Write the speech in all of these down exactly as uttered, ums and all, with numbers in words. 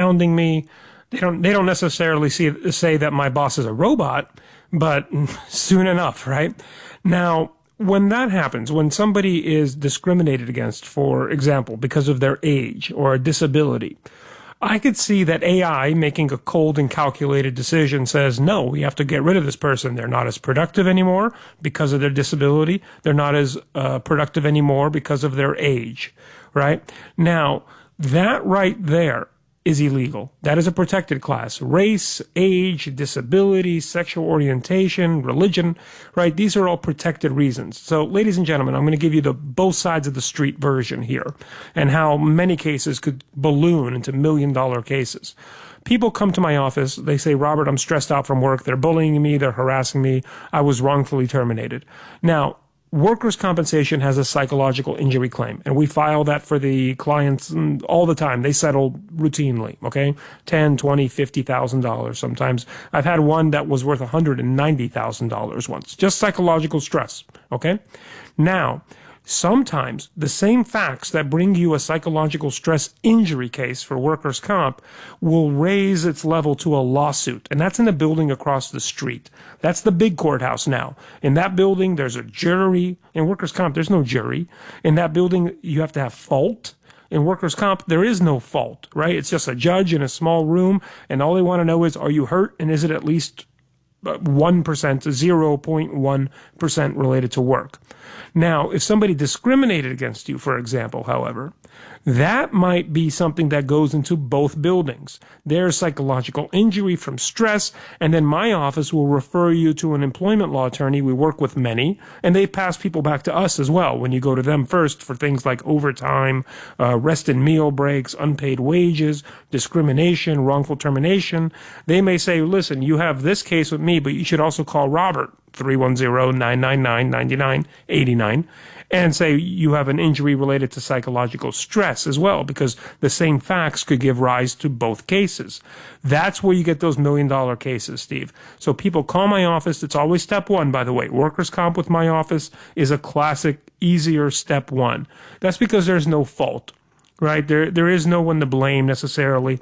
hounding me. They don't, they don't necessarily see, say that my boss is a robot, but soon enough, right? Now, when that happens, when somebody is discriminated against, for example, because of their age or a disability, I could see that A I making a cold and calculated decision says, no, we have to get rid of this person. They're not as productive anymore because of their disability. They're not as uh, productive anymore because of their age, right? Now, that right there is illegal. That is a protected class. Race, age, disability, sexual orientation, religion, right? These are all protected reasons. So, ladies and gentlemen, I'm going to give you the both sides of the street version here and how many cases could balloon into million dollar cases. People come to my office. They say, Robert, I'm stressed out from work. They're bullying me. They're harassing me. I was wrongfully terminated. Now, workers' compensation has a psychological injury claim, and we file that for the clients all the time. They settle routinely, okay? ten, twenty, fifty thousand dollars sometimes. I've had one that was worth one hundred ninety thousand dollars once. Just psychological stress, okay? Now, sometimes the same facts that bring you a psychological stress injury case for workers' comp will raise its level to a lawsuit. And that's in the building across the street. That's the big courthouse now. In that building, there's a jury. In workers' comp, there's no jury. In that building, you have to have fault. In workers' comp, there is no fault, right? It's just a judge in a small room, and all they want to know is, are you hurt, and is it at least one percent, zero point one percent related to work? Now, if somebody discriminated against you, for example, however, that might be something that goes into both buildings. There's psychological injury from stress, and then my office will refer you to an employment law attorney. We work with many, and they pass people back to us as well when you go to them first for things like overtime, uh, rest and meal breaks, unpaid wages, discrimination, wrongful termination. They may say, listen, you have this case with me, but you should also call Robert, three one zero, nine nine nine, nine nine eight nine, and say you have an injury related to psychological stress as well, because the same facts could give rise to both cases. That's where you get those million dollar cases, Steve. So people call my office. It's always step one, by the way. Workers' comp with my office is a classic, easier step one. That's because there's no fault, right? There, there is no one to blame necessarily.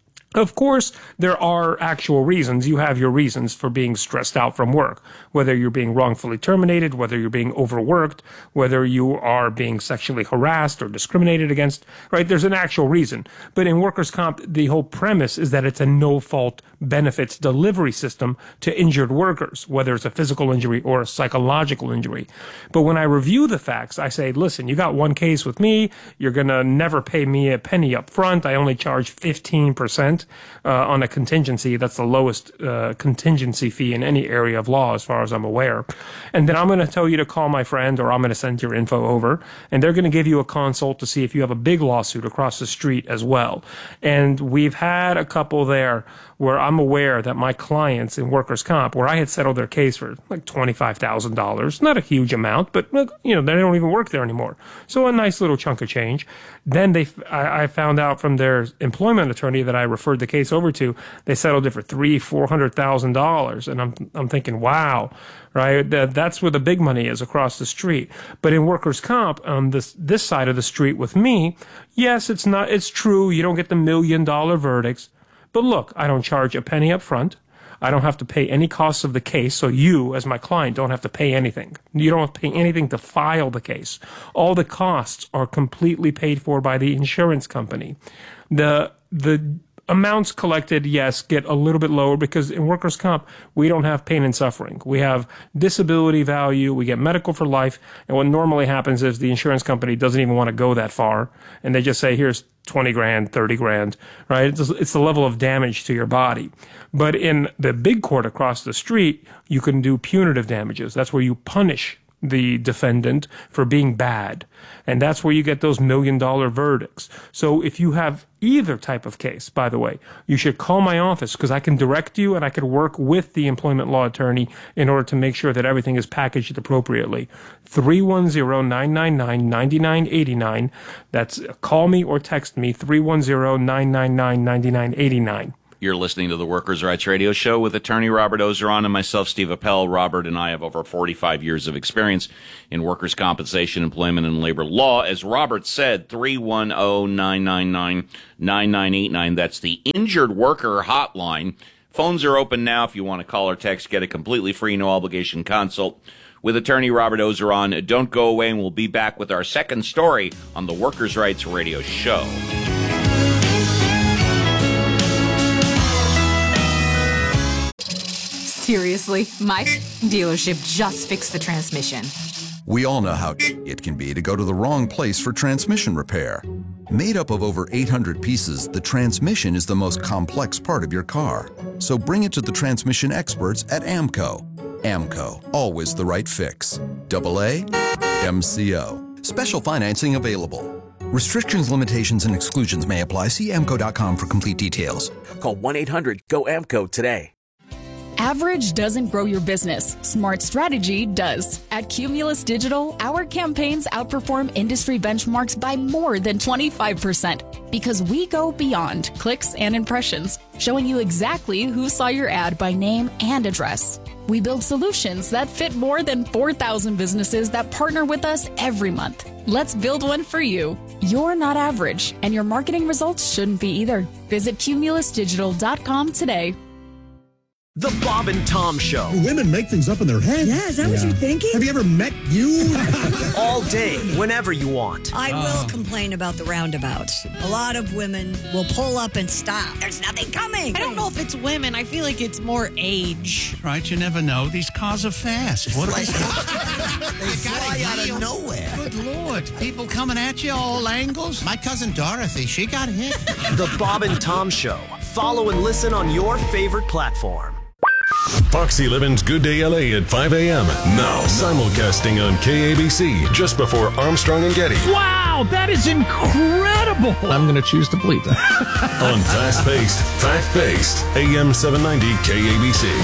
Of course, there are actual reasons. You have your reasons for being stressed out from work, whether you're being wrongfully terminated, whether you're being overworked, whether you are being sexually harassed or discriminated against, right? There's an actual reason. But in workers' comp, the whole premise is that it's a no-fault benefits delivery system to injured workers, whether it's a physical injury or a psychological injury. But when I review the facts, I say, listen, you got one case with me. You're going to never pay me a penny up front. I only charge fifteen percent. Uh, on a contingency. That's the lowest uh, contingency fee in any area of law as far as I'm aware. And then I'm going to tell you to call my friend, or I'm going to send your info over, and they're going to give you a consult to see if you have a big lawsuit across the street as well. And we've had a couple there where I'm aware that my clients in workers' comp, where I had settled their case for like twenty-five thousand dollars, not a huge amount, but you know, they don't even work there anymore. So a nice little chunk of change. Then they, I, I found out from their employment attorney that I referred the case over to, they settled it for three, four hundred thousand dollars, and I'm, I'm thinking, wow, right? That, that's where the big money is across the street. But in workers' comp, on this this side of the street with me, yes, it's not, it's true, you don't get the million dollar verdicts, but look, I don't charge a penny up front. I don't have to pay any costs of the case, so you, as my client, don't have to pay anything. You don't have to pay anything to file the case. All the costs are completely paid for by the insurance company. The the amounts collected, yes, get a little bit lower because in workers' comp, we don't have pain and suffering. We have disability value, we get medical for life, and what normally happens is the insurance company doesn't even want to go that far, and they just say, here's twenty grand, thirty grand, right? It's, it's the level of damage to your body. But in the big court across the street, you can do punitive damages. That's where you punish the defendant for being bad. And that's where you get those million dollar verdicts. So if you have either type of case, by the way, you should call my office because I can direct you and I can work with the employment law attorney in order to make sure that everything is packaged appropriately. three one zero, nine nine nine, nine nine eight nine. That's call me or text me, three one zero, nine nine nine, nine nine eight nine. You're listening to the Workers' Rights Radio Show with attorney Robert Ozeron and myself, Steve Appel. Robert and I have over forty-five years of experience in workers' compensation, employment, and labor law. As Robert said, three one zero, nine nine nine, nine nine eight nine. That's the Injured Worker Hotline. Phones are open now if you want to call or text. Get a completely free, no-obligation consult with attorney Robert Ozeron. Don't go away, and we'll be back with our second story on the Workers' Rights Radio Show. Seriously, my dealership just fixed the transmission. We all know how it can be to go to the wrong place for transmission repair. Made up of over eight hundred pieces, the transmission is the most complex part of your car. So bring it to the transmission experts at AMCO. AMCO, always the right fix. Double A, M C O. Special financing available. Restrictions, limitations, and exclusions may apply. See A M C O dot com for complete details. Call one eight hundred G O A M C O today. Average doesn't grow your business. Smart strategy does. At Cumulus Digital, our campaigns outperform industry benchmarks by more than twenty-five percent because we go beyond clicks and impressions, showing you exactly who saw your ad by name and address. We build solutions that fit more than four thousand businesses that partner with us every month. Let's build one for you. You're not average, and your marketing results shouldn't be either. Visit Cumulus Digital dot com today. The Bob and Tom Show. Women make things up in their head. Yeah, is that yeah. what you're thinking? Have you ever met you? All day, whenever you want. I will complain about the roundabouts. A lot of women will pull up and stop. There's nothing coming. I don't know if it's women. I feel like it's more age. Right, you never know. These cars are fast. What they fly out of nowhere. Good Lord. People coming at you all angles. My cousin Dorothy, she got hit. The Bob and Tom Show. Follow and listen on your favorite platform. Foxy Levin's Good Day L A at five a.m. Now, simulcasting on K A B C just before Armstrong and Getty. Wow, that is incredible. I'm going to choose to believe that. On fast-paced, fact-based, A M seven ninety K A B C.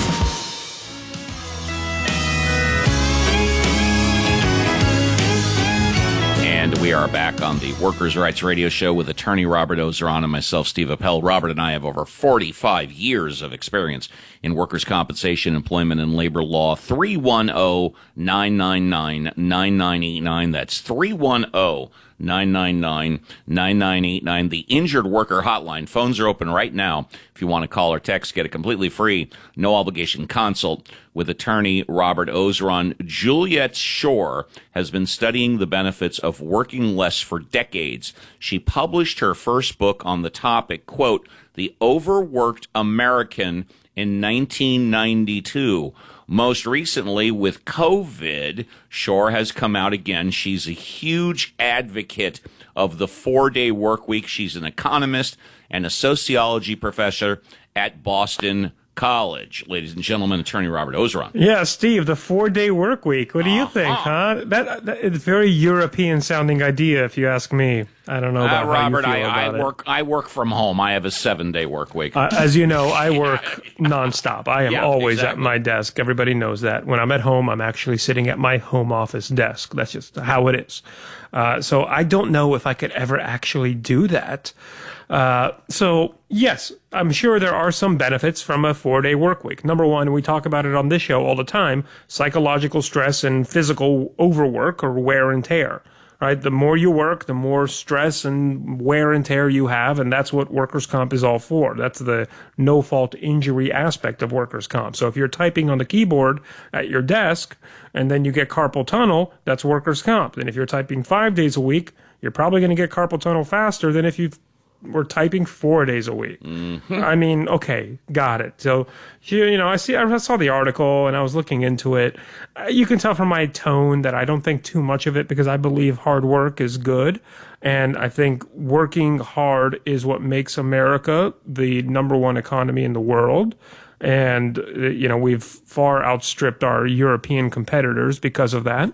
And we are back on the Workers' Rights Radio Show with attorney Robert Ozeron and myself, Steve Appel. Robert and I have over forty-five years of experience in workers' compensation, employment, and labor law. three one zero, nine nine nine, nine nine eight nine. That's three one zero, nine nine nine, nine nine eight nine. The Injured Worker Hotline. Phones are open right now. If you want to call or text, get a completely free, no-obligation consult with attorney Robert Ozeron. Juliet Schor has been studying the benefits of working less for decades. She published her first book on the topic, quote, The Overworked American in nineteen ninety-two. Most recently, with COVID, Schor has come out again. She's a huge advocate of the four-day work week. She's an economist and a sociology professor at Boston College. Ladies and gentlemen, attorney Robert Ozeron. Yeah, Steve, the four-day work week. What do you uh-huh. think, huh? That, that it's a very European-sounding idea, if you ask me. I don't know about uh, Robert, how you feel I, about I it. work. I work from home. I have a seven-day work week. Uh, as you know, I work nonstop. I am yeah, always exactly. at my desk. Everybody knows that. When I'm at home, I'm actually sitting at my home office desk. That's just how it is. Uh, so I don't know if I could ever actually do that. Uh, so yes, I'm sure there are some benefits from a four-day work week. Number one, we talk about it on this show all the time, psychological stress and physical overwork or wear and tear, right? The more you work, the more stress and wear and tear you have, and that's what workers' comp is all for. That's the no-fault injury aspect of workers' comp. So if you're typing on the keyboard at your desk and then you get carpal tunnel, that's workers' comp. And if you're typing five days a week, you're probably going to get carpal tunnel faster than if you've we're typing four days a week. Mm-hmm. I mean, okay, got it. So, you know, I see, I saw the article and I was looking into it. You can tell from my tone that I don't think too much of it because I believe hard work is good. And I think working hard is what makes America the number one economy in the world. And, you know, we've far outstripped our European competitors because of that.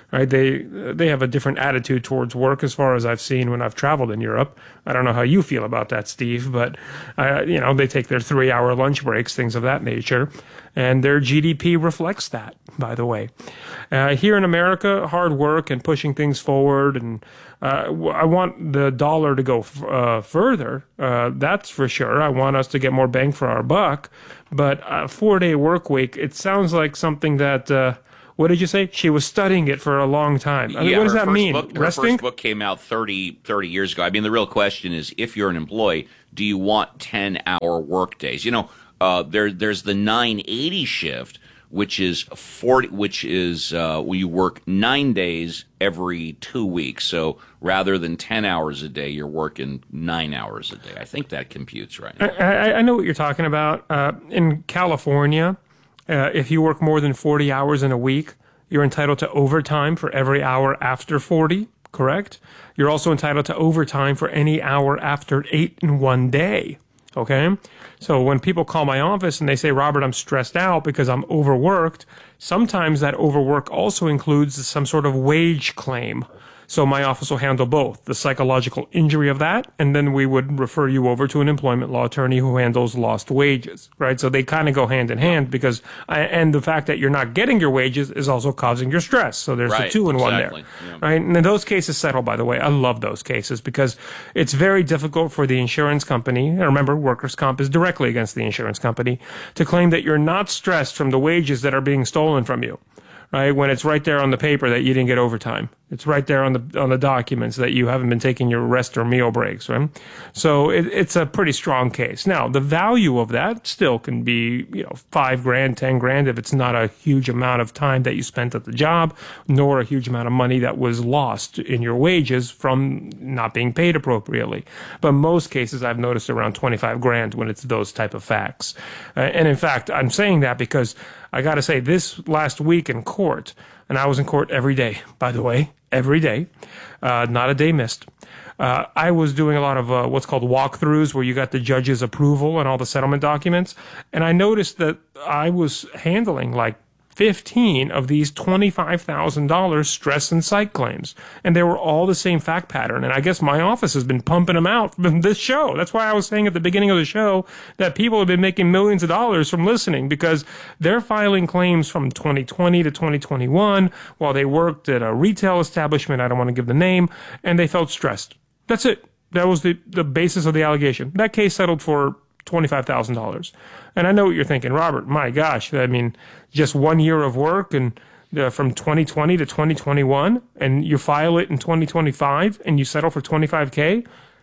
right? They they have a different attitude towards work as far as I've seen when I've traveled in Europe. I don't know how you feel about that, Steve, but uh, you know, they take their three-hour lunch breaks, things of that nature, and their G D P reflects that, by the way. Uh, here in America, hard work and pushing things forward, and uh, I want the dollar to go f- uh, further. Uh, that's for sure. I want us to get more bang for our buck. But a four-day work week, it sounds like something that, uh, what did you say? She was studying it for a long time. I mean, yeah, what does that first mean? Book, her Resting? first book came out thirty, thirty years ago. I mean, the real question is, if you're an employee, do you want ten-hour work days? You know, uh, there, there's the nine eighty shift, which is forty, which is uh, where you work nine days every two weeks. So rather than ten hours a day, you're working nine hours a day. I think that computes right. I, I, I know what you're talking about. Uh, in California, uh, if you work more than forty hours in a week, you're entitled to overtime for every hour after forty, correct? You're also entitled to overtime for any hour after eight in one day. Okay? So when people call my office and they say, Robert, I'm stressed out because I'm overworked, sometimes that overwork also includes some sort of wage claim. So my office will handle both, the psychological injury of that, and then we would refer you over to an employment law attorney who handles lost wages, right? So they kind of go hand in hand because, and the fact that you're not getting your wages is also causing your stress. So there's right, a two in exactly. one there, yeah. right? And then those cases settle, by the way. I love those cases because it's very difficult for the insurance company, and remember, workers' comp is directly against the insurance company, to claim that you're not stressed from the wages that are being stolen from you. Right, when it's right there on the paper that you didn't get overtime. It's right there on the on the documents that you haven't been taking your rest or meal breaks, right? So it, it's a pretty strong case. Now, the value of that still can be, you know, five grand, ten grand if it's not a huge amount of time that you spent at the job, nor a huge amount of money that was lost in your wages from not being paid appropriately. But most cases I've noticed around twenty-five grand when it's those type of facts. Uh, and in fact, I'm saying that because I got to say, this last week in court, and I was in court every day, by the way, every day, uh, not a day missed. Uh, I was doing a lot of uh, what's called walkthroughs where you got the judge's approval and all the settlement documents. And I noticed that I was handling like fifteen of these twenty-five thousand dollars stress and psych claims. And they were all the same fact pattern. And I guess my office has been pumping them out from this show. That's why I was saying at the beginning of the show that people have been making millions of dollars from listening because they're filing claims from twenty twenty to twenty twenty-one while they worked at a retail establishment. I don't want to give the name. And they felt stressed. That's it. That was the, the basis of the allegation. That case settled for twenty-five thousand dollars. And I know what you're thinking, Robert, my gosh, I mean, just one year of work and uh, from twenty twenty to twenty twenty-one, and you file it in twenty twenty-five and you settle for twenty-five K?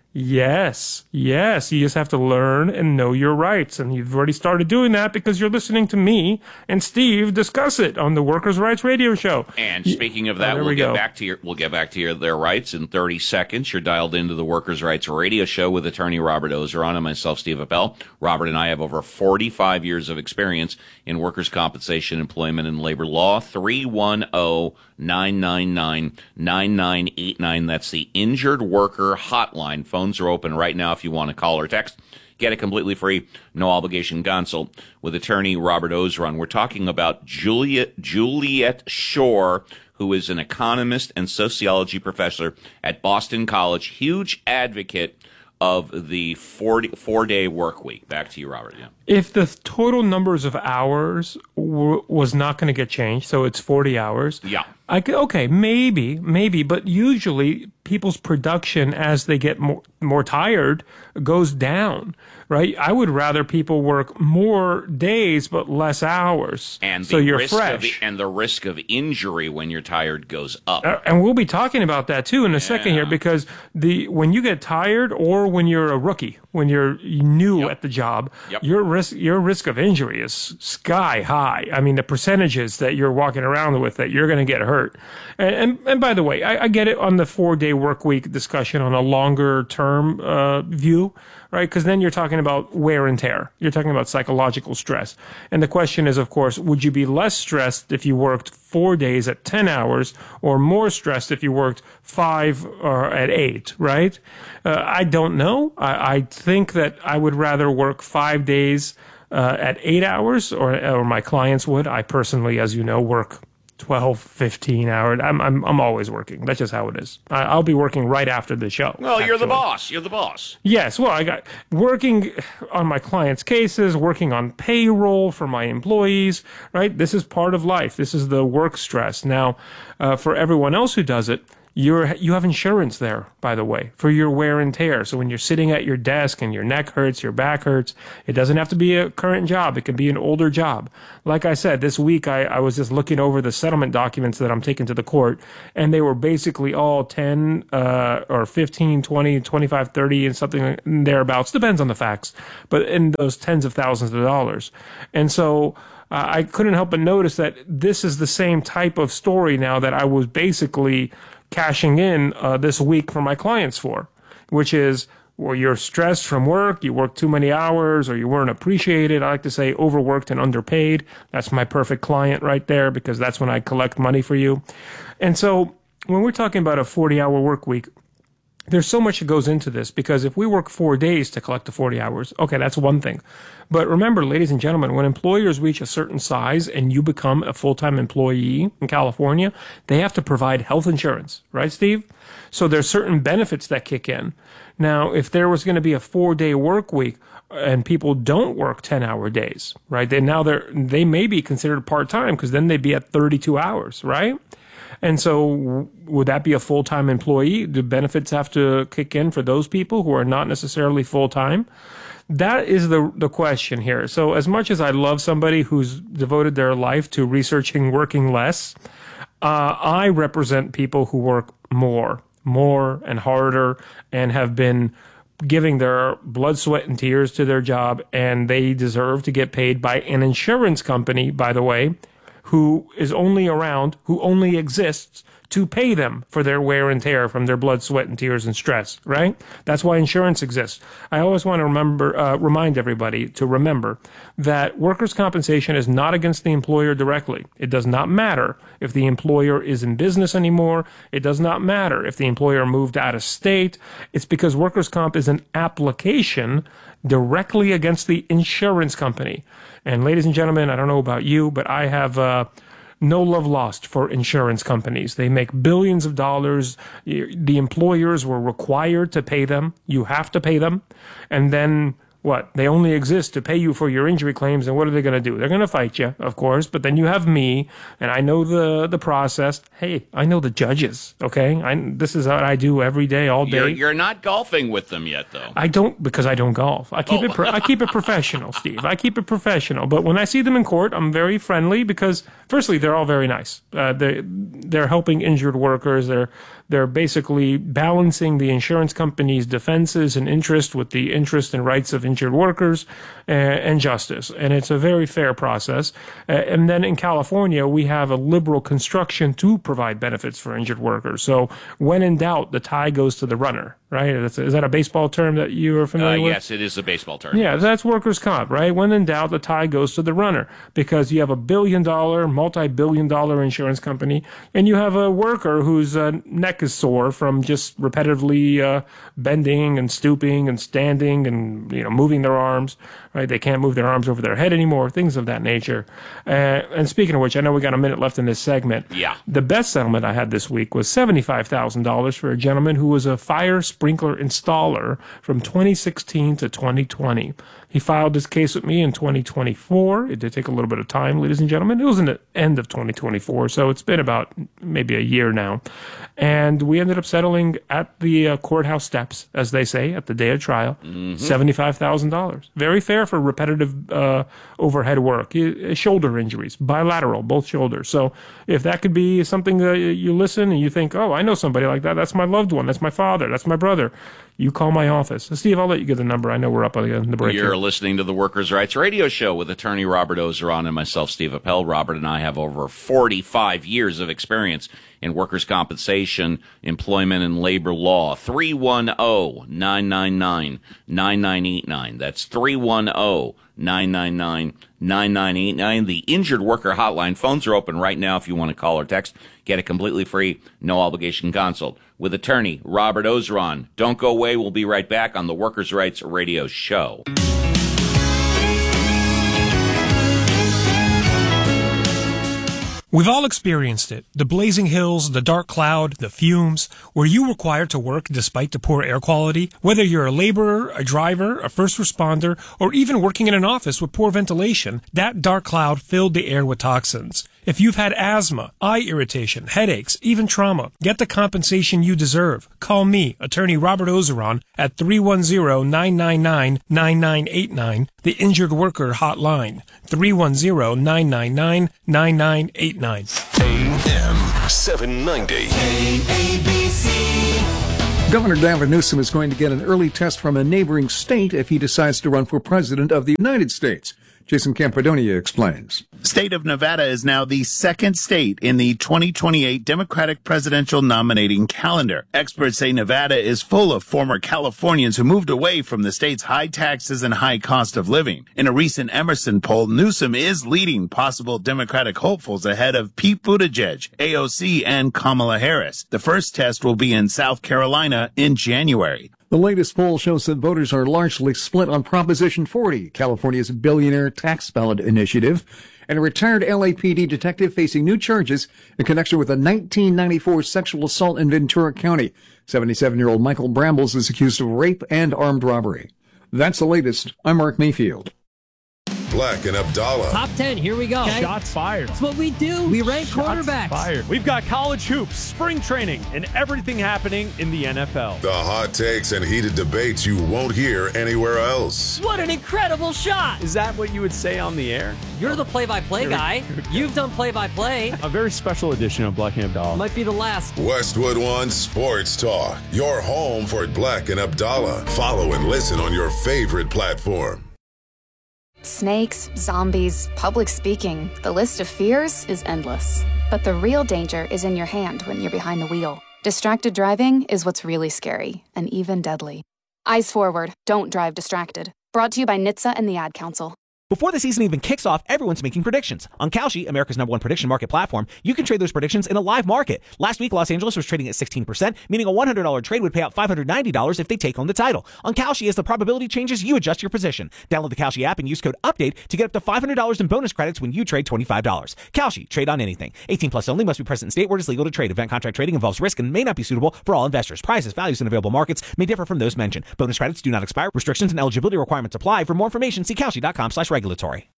Yes, yes, you just have to learn and know your rights. And you've already started doing that because you're listening to me and Steve discuss it on the Workers' Rights Radio Show. And speaking of that, oh, we'll we get go. back to your we'll get back to your their rights in thirty seconds. You're dialed into the Workers' Rights Radio Show with attorney Robert Ozeron and myself, Steve Appel. Robert and I have over forty-five years of experience in workers' compensation, employment, and labor law. three one zero, nine nine nine, nine nine eight nine. That's the Injured Worker Hotline. Phones are open right now if you want to call or text. Get a completely free, no obligation consult with attorney Robert Ozeron. We're talking about Juliet, Juliet Shore, who is an economist and sociology professor at Boston College, huge advocate of the forty, four-day work week. Back to you, Robert. Yeah. If the total numbers of hours w- was not going to get changed, so it's forty hours. Yeah. I could, okay, maybe, maybe, but usually people's production as they get more, more tired goes down, right? I would rather people work more days but less hours, And so the you're risk fresh. Of, and the risk of injury when you're tired goes up. Uh, and we'll be talking about that too in a second here because the when you get tired or when you're a rookie, when you're new Yep. at the job, Yep. your risk your risk of injury is sky high. I mean, the percentages that you're walking around with that you're going to get hurt. And, and and by the way, I, I get it on the four day work week discussion on a longer term uh, view, right? Because then you're talking about wear and tear. You're talking about psychological stress. And the question is, of course, would you be less stressed if you worked four days at ten hours or more stressed if you worked five or at eight, right? Uh, I don't know. I, I think that I would rather work five days uh, at eight hours or, or my clients would. I personally, as you know, work twelve, fifteen hours. I'm, I'm, I'm always working. That's just how it is. I, I'll be working right after the show. Well, you're the actually. boss. You're the boss. Yes. Well, I got working on my clients' cases, working on payroll for my employees, right? This is part of life. This is the work stress. Now, uh, for everyone else who does it, You're, you have insurance there, by the way, for your wear and tear. So when you're sitting at your desk and your neck hurts, your back hurts, it doesn't have to be a current job. It can be an older job. Like I said, this week I, I was just looking over the settlement documents that I'm taking to the court, and they were basically all ten uh, or fifteen, twenty, twenty-five, thirty, and something thereabouts. Depends on the facts, but in those tens of thousands of dollars. And so uh, I couldn't help but notice that this is the same type of story now that I was basically cashing in uh, this week for my clients for, which is, well, you're stressed from work, you work too many hours, or you weren't appreciated. I like to say overworked and underpaid. That's my perfect client right there, because that's when I collect money for you. And so when we're talking about a forty-hour work week, there's so much that goes into this, because if we work four days to collect the forty hours, okay, that's one thing. But remember, ladies and gentlemen, when employers reach a certain size and you become a full-time employee in California, they have to provide health insurance, right, Steve? So there's certain benefits that kick in. Now, if there was going to be a four-day work week and people don't work ten-hour days, right, then now they're, they may be considered part-time, because then they'd be at thirty-two hours, right? And so would that be a full-time employee? Do benefits have to kick in for those people who are not necessarily full-time? That is the the question here. So as much as I love somebody who's devoted their life to researching working less, uh, I represent people who work more, more and harder, and have been giving their blood, sweat, and tears to their job, and they deserve to get paid by an insurance company, by the way, who is only around, who only exists to pay them for their wear and tear from their blood, sweat, and tears and stress, right? That's why insurance exists. I always want to remember, uh, remind everybody to remember that workers' compensation is not against the employer directly. It does not matter if the employer is in business anymore. It does not matter if the employer moved out of state. It's because workers' comp is an application directly against the insurance company. And ladies and gentlemen, I don't know about you, but I have uh, no love lost for insurance companies. They make billions of dollars. The employers were required to pay them. You have to pay them. And then what? They only exist to pay you for your injury claims. And what are they going to do? They're going to fight you, of course. But then you have me, and I know the the process. Hey, I know the judges. Okay, I, this is what I do every day, all day. You're, you're not golfing with them yet, though. I don't, because I don't golf. I keep oh. it. Pro, I keep it professional, Steve. I keep it professional. But when I see them in court, I'm very friendly, because, firstly, they're all very nice. Uh, they they're helping injured workers. They're they're basically balancing the insurance company's defenses and interest with the interest and rights of injured workers uh, and justice. And it's a very fair process. Uh, and then in California, we have a liberal construction to provide benefits for injured workers. So when in doubt, the tie goes to the runner, right? Is that a baseball term that you are familiar uh, with? Yes, it is a baseball term. Yeah, that's workers' comp, right? When in doubt, the tie goes to the runner, because you have a billion dollar, multi-billion dollar insurance company, and you have a worker whose uh, neck is sore from just repetitively uh, bending and stooping and standing and, you know, moving their arms, right? They can't move their arms over their head anymore, things of that nature. Uh, and speaking of which, I know we got a minute left in this segment. Yeah. The best settlement I had this week was seventy-five thousand dollars for a gentleman who was a fire sprinkler installer from twenty sixteen to twenty twenty. He filed this case with me in twenty twenty-four. It did take a little bit of time, ladies and gentlemen. It was in the end of twenty twenty-four, so it's been about maybe a year now. And we ended up settling at the uh, courthouse steps, as they say, at the day of trial, mm-hmm. seventy-five thousand dollars. Very fair for repetitive uh, overhead work. Shoulder injuries, bilateral, both shoulders. So if that could be something that you listen and you think, oh, I know somebody like that. That's my loved one. That's my father. That's my brother. You call my office. Steve, I'll let you get the number. I know we're up on the break. You're here. listening to the Workers' Rights Radio Show with attorney Robert Ozeron and myself, Steve Appel. Robert and I have over forty-five years of experience in workers' compensation, employment, and labor law. three one zero, nine nine nine, nine nine eight nine. That's three one zero, nine nine nine, nine nine eight nine. The Injured Worker Hotline. Phones are open right now if you want to call or text. Get a completely free, no obligation consult with attorney Robert Ozeron. Don't go away. We'll be right back on the Workers' Rights Radio Show. We've all experienced it. The blazing hills, the dark cloud, the fumes. Were you required to work despite the poor air quality? Whether you're a laborer, a driver, a first responder, or even working in an office with poor ventilation, that dark cloud filled the air with toxins. If you've had asthma, eye irritation, headaches, even trauma, get the compensation you deserve. Call me, Attorney Robert Ozeron, at three one zero, nine nine nine, nine nine eight nine, the Injured Worker Hotline, three one zero, nine nine nine, nine nine eight nine. A M seven ninety. K A B C. Governor Gavin Newsom is going to get an early test from a neighboring state if he decides to run for president of the United States. Jason Campodonia explains. State of Nevada is now the second state in the twenty twenty-eight Democratic presidential nominating calendar. Experts say Nevada is full of former Californians who moved away from the state's high taxes and high cost of living. In a recent Emerson poll, Newsom is leading possible Democratic hopefuls ahead of Pete Buttigieg, A O C, and Kamala Harris. The first test will be in South Carolina in January. The latest poll shows that voters are largely split on Proposition forty, California's billionaire tax ballot initiative, and a retired L A P D detective facing new charges in connection with a nineteen ninety-four sexual assault in Ventura County. seventy-seven-year-old Michael Brambles is accused of rape and armed robbery. That's the latest. I'm Mark Mayfield. Black and Abdallah. Top ten, here we go. Okay. Shots fired. That's what we do. We rank Shots quarterbacks. Fired. We've got college hoops, spring training, and everything happening in the N F L. The hot takes and heated debates you won't hear anywhere else. What an incredible shot. Is that what you would say on the air? You're the play-by-play guy. You've done play-by-play. A very special edition of Black and Abdallah. Might be the last. Westwood One Sports Talk. Your home for Black and Abdallah. Follow and listen on your favorite platform. Snakes, zombies, public speaking. The list of fears is endless. But the real danger is in your hand when you're behind the wheel. Distracted driving is what's really scary and even deadly. Eyes forward. Don't drive distracted. Brought to you by N H T S A and the Ad Council. Before the season even kicks off, everyone's making predictions. On Kalshi, America's number one prediction market platform, you can trade those predictions in a live market. Last week, Los Angeles was trading at sixteen percent, meaning a one hundred dollars trade would pay out five hundred ninety dollars if they take home the title. On Kalshi, as the probability changes, you adjust your position. Download the Kalshi app and use code UPDATE to get up to five hundred dollars in bonus credits when you trade twenty-five dollars. Kalshi, trade on anything. eighteen plus only, must be present in state where it is legal to trade. Event contract trading involves risk and may not be suitable for all investors. Prices, values, and available markets may differ from those mentioned. Bonus credits do not expire. Restrictions and eligibility requirements apply. For more information, see Kalshi.com slash regulatory.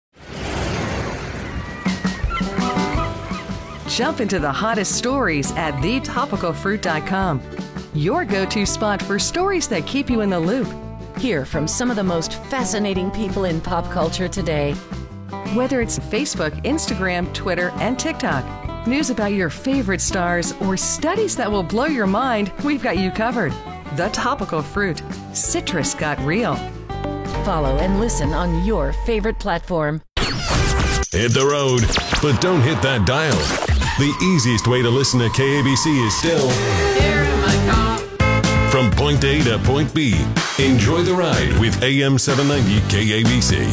Jump into the hottest stories at the topical fruit dot com. Your go-to spot for stories that keep you in the loop. Hear from some of the most fascinating people in pop culture today. Whether it's Facebook, Instagram, Twitter, and TikTok, news about your favorite stars, or studies that will blow your mind, we've got you covered. The Topical Fruit. Citrus got real. Follow and listen on your favorite platform. Hit the road, but don't hit that dial. The easiest way to listen to K A B C is still here in my car. From point A to point B. Enjoy the ride with A M seven ninety K A B C.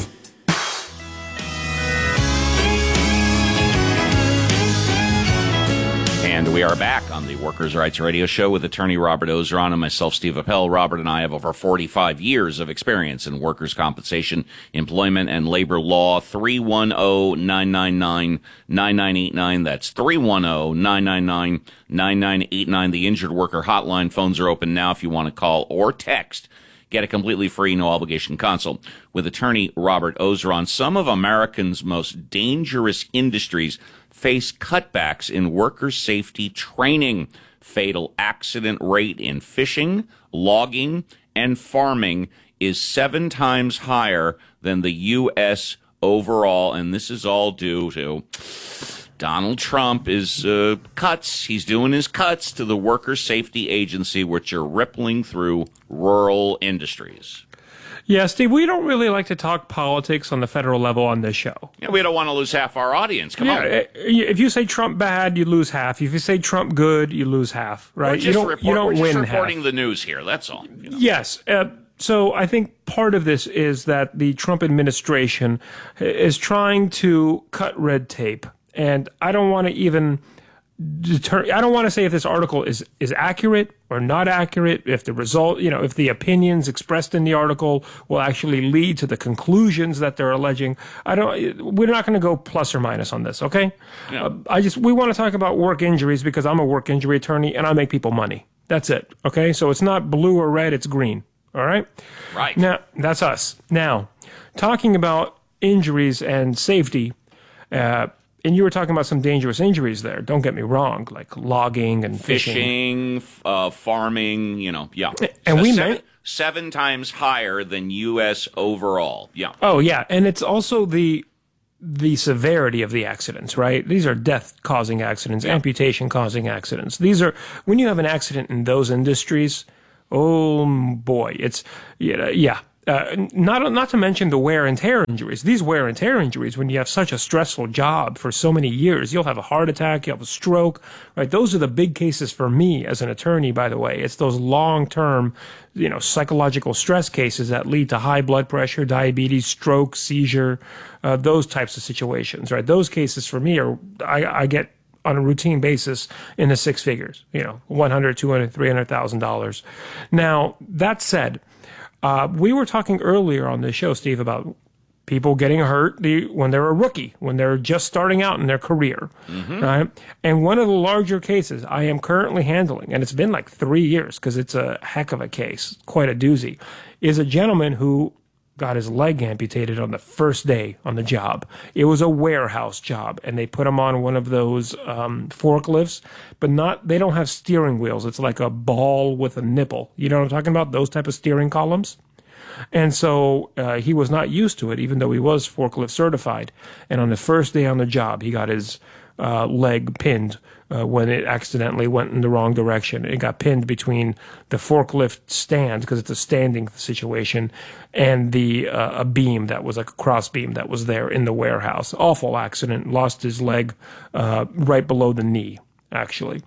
And we are back on the Workers' Rights Radio Show with attorney Robert Ozeron and myself, Steve Appel. Robert and I have over forty-five years of experience in workers' compensation, employment, and labor law. three one zero, nine nine nine, nine nine eight nine. That's three one zero, nine nine nine, nine nine eight nine. The Injured Worker Hotline. Phones are open now if you want to call or text. Get a completely free, no-obligation consult with attorney Robert Ozeron. Some of Americans' most dangerous industries face cutbacks in worker safety training. Fatal accident rate in fishing, logging, and farming is seven times higher than the U S overall, and this is all due to Donald Trump is uh, cuts. He's doing his cuts to the Worker Safety Agency, which are rippling through rural industries. Yeah, Steve, we don't really like to talk politics on the federal level on this show. Yeah, we don't want to lose half our audience. Come yeah, on. If you say Trump bad, you lose half. If you say Trump good, you lose half, right? We're just you don't, report, you don't we're just win reporting half. the news here, that's all. You know. Yes. Uh, so I think part of this is that the Trump administration is trying to cut red tape. And I don't want to even deter- I don't want to say if this article is, is accurate or not accurate, if the result, you know, if the opinions expressed in the article will actually lead to the conclusions that they're alleging. I don't, we're not going to go plus or minus on this, okay? Yeah. Uh, I just, we want to talk about work injuries because I'm a work injury attorney and I make people money. That's it, okay? So it's not blue or red, it's green, all right? Right. Now, that's us. Now, talking about injuries and safety, uh, and you were talking about some dangerous injuries there. Don't get me wrong, like logging and fishing. Fishing, uh, farming, you know, yeah. And so we seven, may- seven times higher than U S overall, yeah. Oh, yeah. And it's also the the severity of the accidents, right? These are death-causing accidents, yeah. amputation-causing accidents. These are, when you have an accident in those industries, oh, boy, it's, yeah, yeah. Uh, not not to mention the wear and tear injuries. These wear and tear injuries, when you have such a stressful job for so many years, you'll have a heart attack, you'll have a stroke, right? Those are the big cases for me as an attorney, by the way. It's those long-term, you know, psychological stress cases that lead to high blood pressure, diabetes, stroke, seizure, uh, those types of situations, right? Those cases for me are, I, I get on a routine basis in the six figures, you know, one hundred, two hundred, three hundred thousand dollars. Now, that said, Uh, we were talking earlier on this show, Steve, about people getting hurt the, when they're a rookie, when they're just starting out in their career, mm-hmm. right? And one of the larger cases I am currently handling, and it's been like three years because it's a heck of a case, quite a doozy, is a gentleman who got his leg amputated on the first day on the job. It was a warehouse job, and they put him on one of those um, forklifts, but not, they don't have steering wheels. It's like a ball with a nipple. You know what I'm talking about? Those type of steering columns. And so uh, he was not used to it, even though he was forklift certified. And on the first day on the job, he got his uh, leg pinned uh, when it accidentally went in the wrong direction. It got pinned between the forklift stand, because it's a standing situation, and the uh, a beam that was like a cross beam that was there in the warehouse. Awful accident. Lost his leg uh, right below the knee, actually.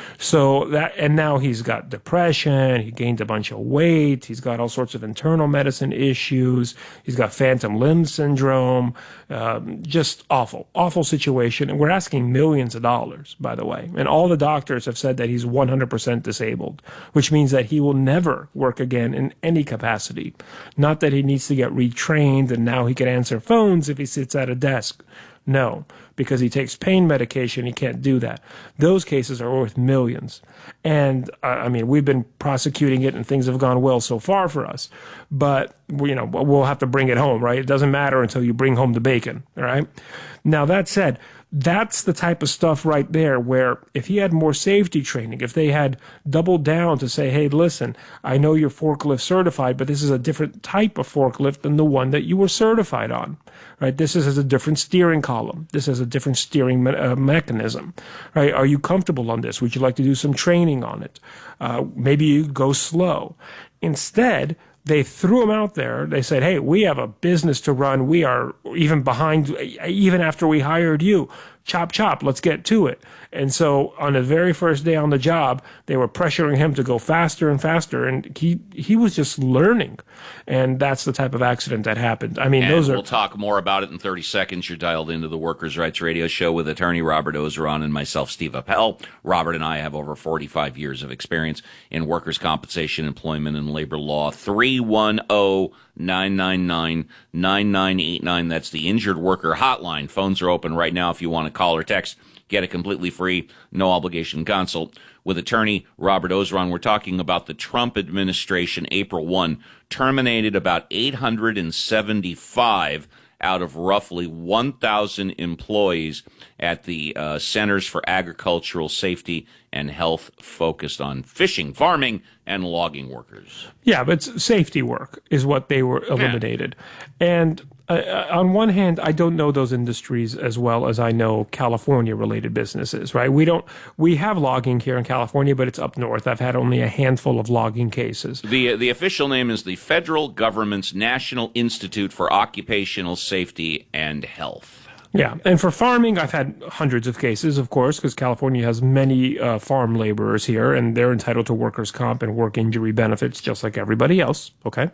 So that, and now he's got depression, he gained a bunch of weight, he's got all sorts of internal medicine issues, he's got phantom limb syndrome, um, just awful, awful situation. And we're asking millions of dollars, by the way. And all the doctors have said that he's one hundred percent disabled, which means that he will never work again in any capacity. Not that he needs to get retrained and now he can answer phones if he sits at a desk. No, because he takes pain medication, he can't do that. Those cases are worth millions. And, uh, I mean, we've been prosecuting it and things have gone well so far for us. But, you know, we'll have to bring it home, right? It doesn't matter until you bring home the bacon, all right? Now, that said, that's the type of stuff right there where if he had more safety training, if they had doubled down to say, hey, listen, I know you're forklift certified, but this is a different type of forklift than the one that you were certified on, right? This is, has a different steering column. This has a different steering me- uh, mechanism, right? Are you comfortable on this? Would you like to do some training on it? Uh, maybe you go slow. Instead, they threw him out there. They said, hey, we have a business to run. We are even behind, even after we hired you. Chop, chop, let's get to it. And so on the very first day on the job, they were pressuring him to go faster and faster. And he, he was just learning. And that's the type of accident that happened. I mean, and those are. We'll talk more about it in thirty seconds. You're dialed into the Workers' Rights Radio Show with attorney Robert Ozeron and myself, Steve Appel. Robert and I have over forty-five years of experience in workers' compensation, employment, and labor law. three one zero, nine nine nine, nine nine eight nine. That's the Injured Worker Hotline. Phones are open right now if you want to call or text. Get a completely free, no obligation consult with attorney Robert Ozeron. We're talking about the Trump administration, April first, terminated about eight hundred seventy-five out of roughly one thousand employees at the uh, Centers for Agricultural Safety and Health, focused on fishing, farming, and logging workers. Yeah, but safety work is what they were eliminated. Yeah. And uh, on one hand, I don't know those industries as well as I know California-related businesses, right? We don't, we have logging here in California, but it's up north. I've had only a handful of logging cases. The the official name is the Federal Government's National Institute for Occupational Safety and Health. Yeah, and for farming, I've had hundreds of cases, of course, because California has many uh, farm laborers here, and they're entitled to workers' comp and work injury benefits just like everybody else, okay?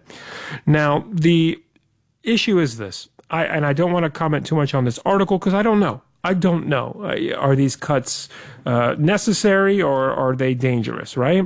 Now, the issue is this, I, and I don't want to comment too much on this article because I don't know. I don't know. Uh, are these cuts uh, necessary or are they dangerous, right?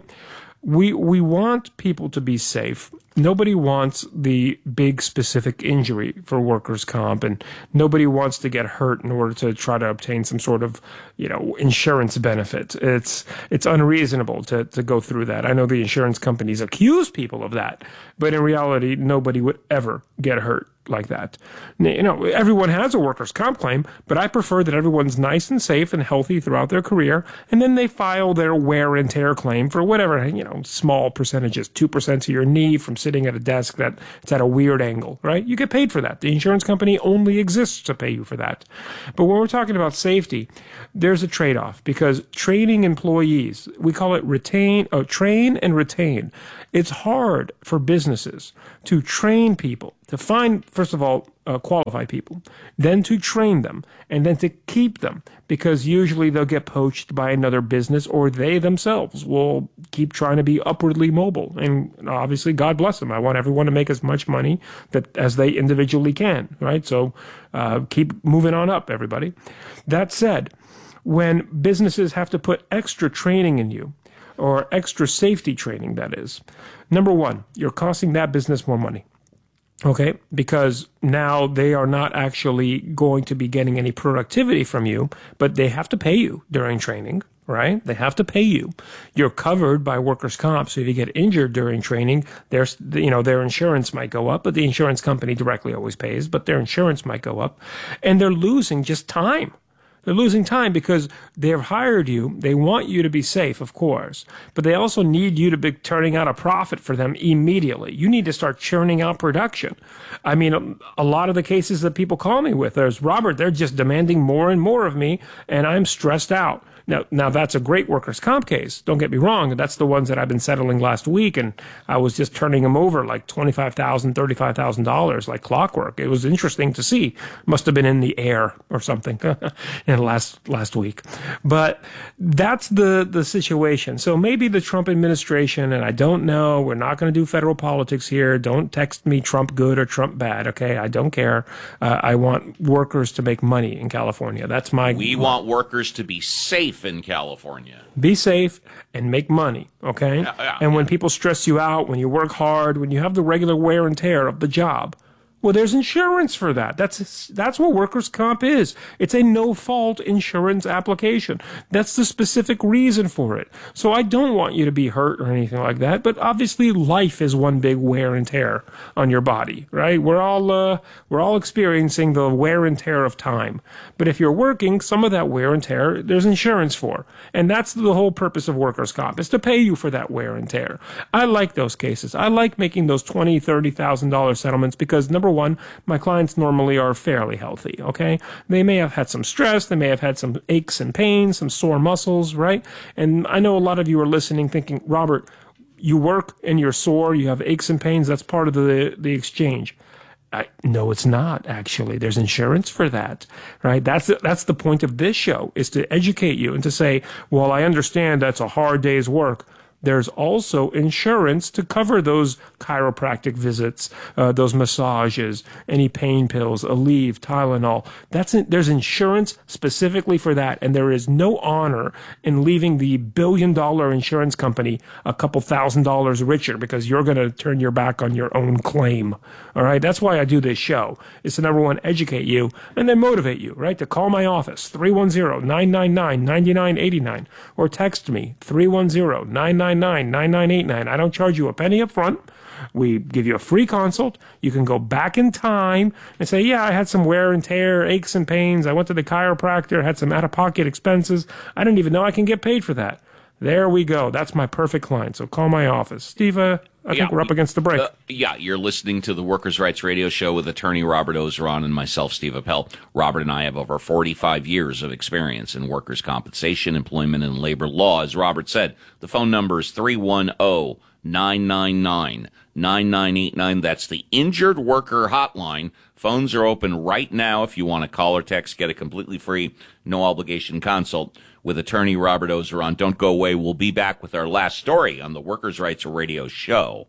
We we want people to be safe. Nobody wants the big specific injury for workers' comp, and nobody wants to get hurt in order to try to obtain some sort of, you know, insurance benefit. It's it's unreasonable to, to go through that. I know the insurance companies accuse people of that, but in reality, nobody would ever get hurt like that. You know, everyone has a workers' comp claim, but I prefer that everyone's nice and safe and healthy throughout their career, and then they file their wear and tear claim for whatever, you know, small percentages, two percent to your knee from sitting at a desk that it's at a weird angle, right? You get paid for that. The insurance company only exists to pay you for that. But when we're talking about safety, there's a trade-off, because training employees, we call it retain, oh, train and retain. It's hard for businesses to train people, to find, first of all, uh, qualify people, then to train them, and then to keep them, because usually they'll get poached by another business, or they themselves will keep trying to be upwardly mobile. And obviously, God bless them. I want everyone to make as much money that as they individually can, right? So uh, keep moving on up, everybody. That said, when businesses have to put extra training in you, or extra safety training, that is, number one, you're costing that business more money. Okay, because now they are not actually going to be getting any productivity from you, but they have to pay you during training, right? They have to pay you. You're covered by workers' comp, so if you get injured during training, there's, you know, their insurance might go up, but the insurance company directly always pays, but their insurance might go up, and they're losing just time. They're losing time because they've hired you. They want you to be safe, of course, but they also need you to be turning out a profit for them immediately. You need to start churning out production. I mean, a, a lot of the cases that people call me with, there's, Robert, they're just demanding more and more of me, and I'm stressed out. Now, now that's a great workers' comp case. Don't get me wrong. That's the ones that I've been settling last week, and I was just turning them over like twenty-five thousand dollars, thirty-five thousand dollars like clockwork. It was interesting to see. Must have been in the air or something in last last week. But that's the, the situation. So maybe the Trump administration, and I don't know, we're not going to do federal politics here. Don't text me Trump good or Trump bad, okay? I don't care. Uh, I want workers to make money in California. That's my... We want workers to be safe in California. Be safe and make money, okay? Yeah, yeah, and yeah. when people stress you out, when you work hard, when you have the regular wear and tear of the job, well, there's insurance for that. That's that's what workers' comp is. It's a no-fault insurance application. That's the specific reason for it. So I don't want you to be hurt or anything like that, but obviously life is one big wear and tear on your body, right? We're all uh, we're all experiencing the wear and tear of time. But if you're working, some of that wear and tear, there's insurance for. And that's the whole purpose of workers' comp, is to pay you for that wear and tear. I like those cases. I like making those twenty thousand dollars, thirty thousand dollars settlements because, number one, my clients normally are fairly healthy, okay? They may have had some stress, they may have had some aches and pains, some sore muscles, right? And I know a lot of you are listening thinking, Robert, you work and you're sore, you have aches and pains, that's part of the, the exchange. I, no, it's not, actually. There's insurance for that, right? That's the, that's the point of this show, is to educate you and to say, well, I understand that's a hard day's work. There's also insurance to cover those chiropractic visits, uh, those massages, any pain pills, Aleve, Tylenol. That's in, there's insurance specifically for that, and there is no honor in leaving the billion-dollar insurance company a couple thousand dollars richer because you're going to turn your back on your own claim. All right, that's why I do this show. It's to, number one, educate you and then motivate you, right? To call my office, three one zero, nine nine nine, nine nine eight nine, or text me, three one zero, nine nine nine, nine nine eight nine. I don't charge you a penny up front. We give you a free consult. You can go back in time and say, yeah, I had some wear and tear, aches and pains. I went to the chiropractor, had some out-of-pocket expenses. I didn't even know I can get paid for that. There we go. That's my perfect client. So call my office. Steve, uh, I yeah, think we're up against the break. Uh, yeah, you're listening to the Workers' Rights Radio Show with attorney Robert Ozeron and myself, Steve Appel. Robert and I have over forty-five years of experience in workers' compensation, employment, and labor law. As Robert said, the phone number is three one zero, nine nine nine, nine nine eight nine. That's the Injured Worker Hotline. Phones are open right now if you want to call or text. Get a completely free, no-obligation consult with attorney Robert Ozeron. Don't go away. We'll be back with our last story on the Workers' Rights Radio Show.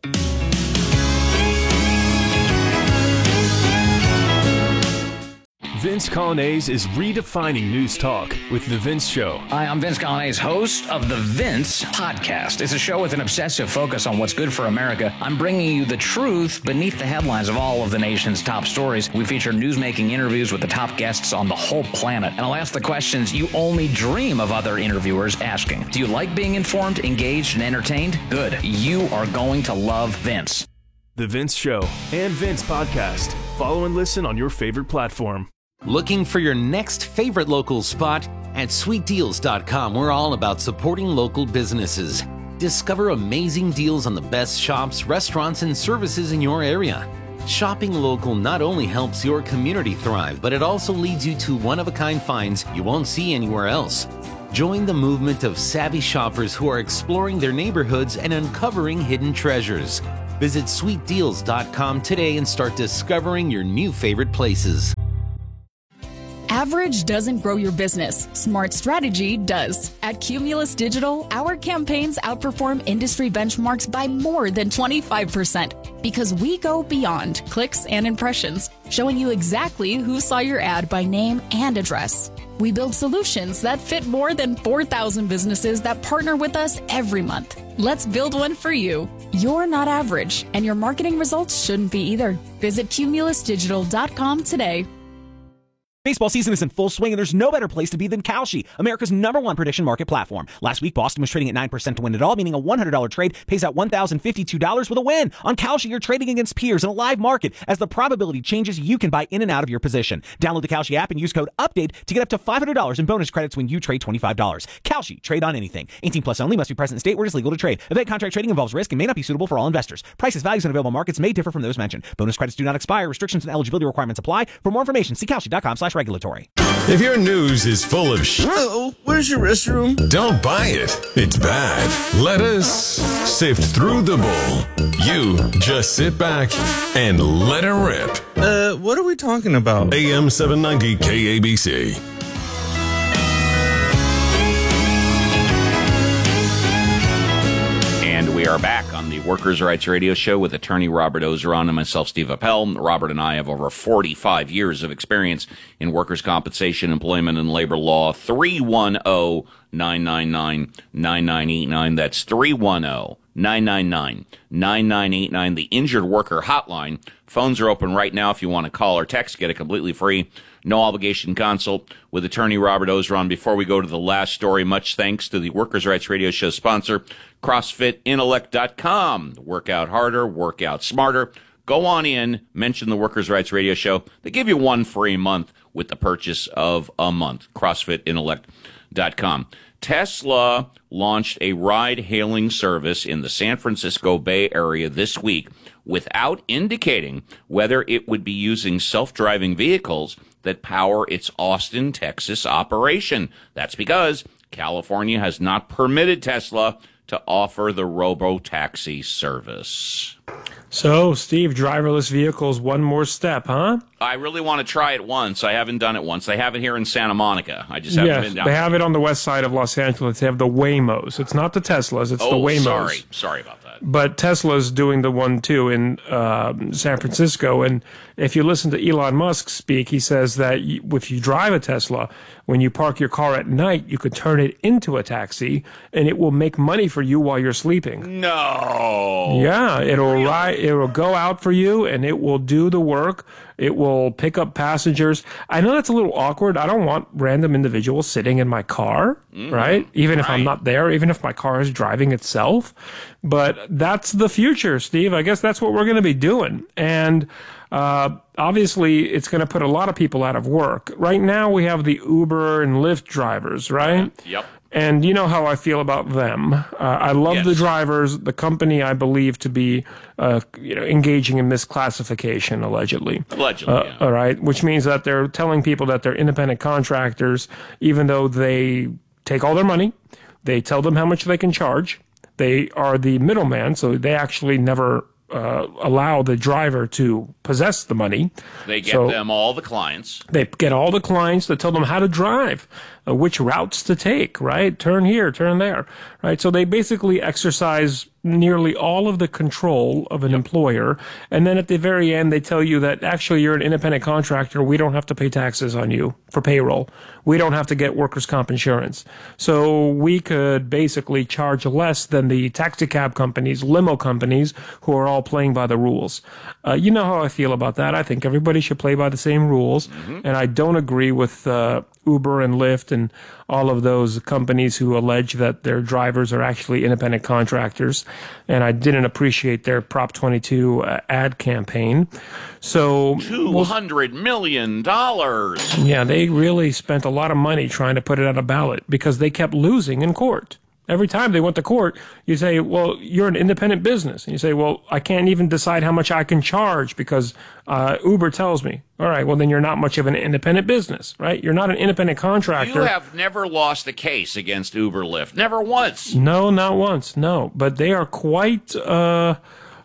Vince Colonnese is redefining news talk with The Vince Show. Hi, I'm Vince Colonnese, host of The Vince Podcast. It's a show with an obsessive focus on what's good for America. I'm bringing you the truth beneath the headlines of all of the nation's top stories. We feature newsmaking interviews with the top guests on the whole planet, and I'll ask the questions you only dream of other interviewers asking. Do you like being informed, engaged, and entertained? Good. You are going to love Vince. The Vince Show and Vince Podcast. Follow and listen on your favorite platform. Looking for your next favorite local spot? At sweet deals dot com, we're all about supporting local businesses. Discover amazing deals on the best shops, restaurants, and services in your area. Shopping local not only helps your community thrive, but it also leads you to one-of-a-kind finds you won't see anywhere else. Join the movement of savvy shoppers who are exploring their neighborhoods and uncovering hidden treasures. Visit sweet deals dot com today and start discovering your new favorite places. Average doesn't grow your business. Smart strategy does. At Cumulus Digital, our campaigns outperform industry benchmarks by more than twenty-five percent because we go beyond clicks and impressions, showing you exactly who saw your ad by name and address. We build solutions that fit more than four thousand businesses that partner with us every month. Let's build one for you. You're not average, and your marketing results shouldn't be either. Visit cumulus digital dot com today. Baseball season is in full swing, and there's no better place to be than Kalshi, America's number one prediction market platform. Last week, Boston was trading at nine percent to win it all, meaning a one hundred dollars trade pays out one thousand fifty-two dollars with a win. On Kalshi, you're trading against peers in a live market. As the probability changes, you can buy in and out of your position. Download the Kalshi app and use code UPDATE to get up to five hundred dollars in bonus credits when you trade twenty-five dollars. Kalshi, trade on anything. eighteen plus only, must be present in state where it is legal to trade. Event contract trading involves risk and may not be suitable for all investors. Prices, values, and available markets may differ from those mentioned. Bonus credits do not expire. Restrictions and eligibility requirements apply. For more information, see kalshi dot com slash regulatory. If your news is full of sh**, Uh-oh, where's your restroom? Don't buy it. It's bad. Let us sift through the bull. You just sit back and let it rip. Uh, what are we talking about? A M seven ninety K A B C. We are back on the Workers' Rights Radio Show with attorney Robert Ozeron and myself, Steve Appel. Robert and I have over forty-five years of experience in workers' compensation, employment, and labor law. three one zero, nine nine nine, nine nine eight nine. That's three one zero, nine nine nine, nine nine eight nine. The Injured Worker Hotline. Phones are open right now if you want to call or text. Get it completely free. No obligation consult with attorney Robert Ozeron. Before we go to the last story, much thanks to the Workers' Rights Radio Show sponsor, CrossFit Intellect dot com. Work out harder, work out smarter. Go on in, mention the Workers' Rights Radio Show. They give you one free month with the purchase of a month. CrossFit Intellect dot com. Tesla launched a ride-hailing service in the San Francisco Bay Area this week without indicating whether it would be using self-driving vehicles that power its Austin, Texas operation. That's because California has not permitted Tesla to offer the robo-taxi service. So, Steve, driverless vehicles, one more step, huh? I really want to try it once. I haven't done it once. They have it here in Santa Monica. I just haven't yes, been down they there. have it on the west side of Los Angeles. They have the Waymos. It's not the Teslas, it's oh, the Waymos. sorry. Sorry about that. But Tesla's doing the one, too, in uh, San Francisco. And if you listen to Elon Musk speak, he says that you, if you drive a Tesla, when you park your car at night, you could turn it into a taxi, and it will make money for you while you're sleeping. No. Yeah, it'll really? ride, it'll go out for you, and it will do the work. It will pick up passengers. I know that's a little awkward. I don't want random individuals sitting in my car, mm-hmm. right? Even if right. I'm not there, even if my car is driving itself. But that's the future, Steve. I guess that's what we're going to be doing. And uh, obviously, it's going to put a lot of people out of work. Right now, we have the Uber and Lyft drivers, right? Yep. And you know how I feel about them. Uh, I love yes. the drivers. The company I believe to be, uh, you know, engaging in misclassification, allegedly. Allegedly, uh, yeah. All right, which means that they're telling people that they're independent contractors, even though they take all their money. They tell them how much they can charge. They are the middleman, so they actually never uh, allow the driver to possess the money. They get so them all the clients. They get all the clients to tell them how to drive, uh, which routes to take, right? Turn here, turn there, right? So they basically exercise nearly all of the control of an yep. employer. And then at the very end, they tell you that actually you're an independent contractor. We don't have to pay taxes on you for payroll. We don't have to get workers' comp insurance. So we could basically charge less than the taxi cab companies, limo companies, who are all playing by the rules. Uh, you know how I feel about that. I think everybody should play by the same rules. Mm-hmm. And I don't agree with uh, Uber and Lyft and all of those companies who allege that their drivers are actually independent contractors. And I didn't appreciate their Prop twenty-two uh, ad campaign. So two hundred million dollars. Yeah, they really spent a lot of money trying to put it on a ballot because they kept losing in court. Every time they went to court, you say, well, you're an independent business. And you say, well, I can't even decide how much I can charge because uh, Uber tells me. All right, well, then you're not much of an independent business, right? You're not an independent contractor. You have never lost a case against Uber Lyft. Never once. No, not once, no. But they are quite uh,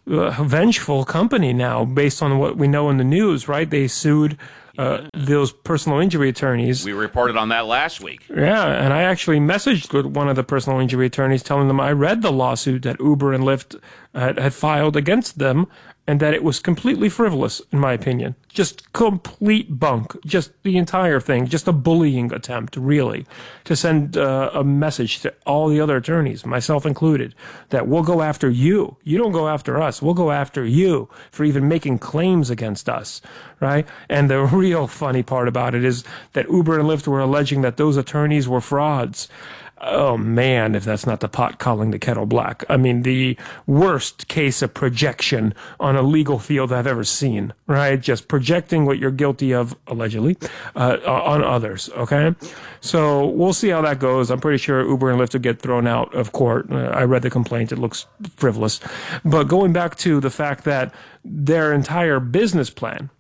a vengeful company now based on what we know in the news, right? They sued Uh, those personal injury attorneys. We reported on that last week. Yeah, and I actually messaged with one of the personal injury attorneys telling them I read the lawsuit that Uber and Lyft had, had filed against them and that it was completely frivolous, in my opinion. Just complete bunk. Just the entire thing. Just a bullying attempt, really, to send uh, a message to all the other attorneys, myself included, that we'll go after you. You don't go after us. We'll go after you for even making claims against us, right? And the real funny part about it is that Uber and Lyft were alleging that those attorneys were frauds. Oh, man, if that's not the pot calling the kettle black. I mean, the worst case of projection on a legal field I've ever seen, right? Just projecting what you're guilty of, allegedly, uh, on others, okay? So we'll see how that goes. I'm pretty sure Uber and Lyft will get thrown out of court. Uh, I read the complaint. It looks frivolous. But going back to the fact that their entire business plan